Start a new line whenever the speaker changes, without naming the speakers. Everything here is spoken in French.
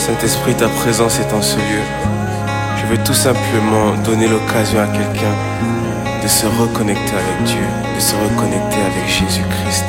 Saint-Esprit, ta présence est en ce lieu. Je veux tout simplement donner l'occasion à quelqu'un de se reconnecter avec Dieu, de se reconnecter avec Jésus-Christ.